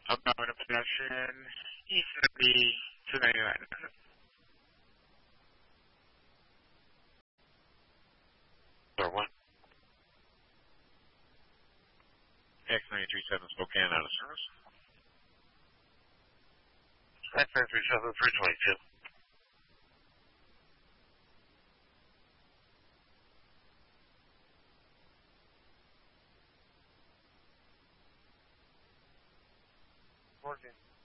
Outbound pedestrian, east of the 299. Or what? X937 Spokane out of service. X937 322. Working.